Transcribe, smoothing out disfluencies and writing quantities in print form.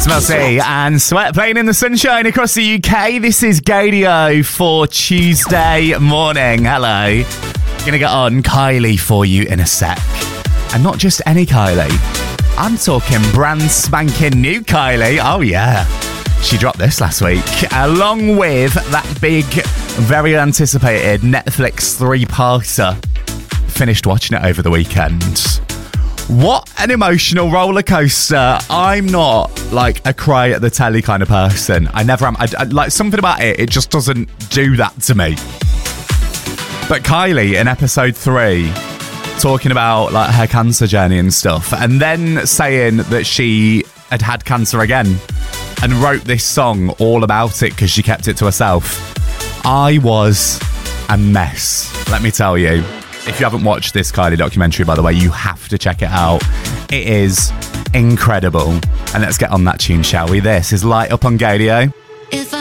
Mossy and Sweat playing in the sunshine across the UK. This is Gadio for Tuesday morning. Hello. Gonna get on Kylie for you in a sec. And not just any Kylie. I'm talking brand spanking new Kylie. Oh yeah. She dropped this last week, along with that big, very anticipated Netflix 3-parter. Finished watching it over the weekend. What an emotional roller coaster. I'm not like a cry at the telly kind of person. I never am. I like something about it. It just doesn't do that to me. But Kylie in episode 3, talking about like her cancer journey and stuff, and then saying that she had cancer again and wrote this song all about it because she kept it to herself. I was a mess, let me tell you. If you haven't watched this Kylie documentary, by the way, you have to check it out. It is incredible. And let's get on that tune, shall we? This is Light Up on Gadio. If